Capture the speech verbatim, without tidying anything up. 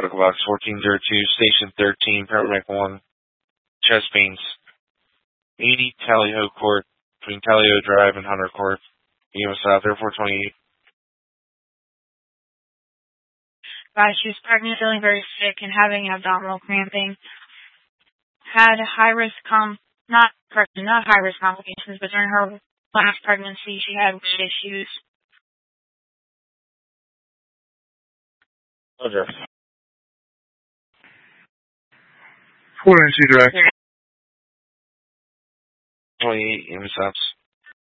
medical box fourteen oh two, station thirteen, paramedic one, chest pains, eighty Tally-Ho Court, between Tally-Ho Drive and Hunter Court, E M S South, Air four twenty-eight. Guys, she was pregnant, feeling very sick, and having abdominal cramping. Had high risk com, not pregnant, not high risk complications, but during her last pregnancy, she had weight issues. Okay. four ninety-two direct. twenty-eight, E M S South.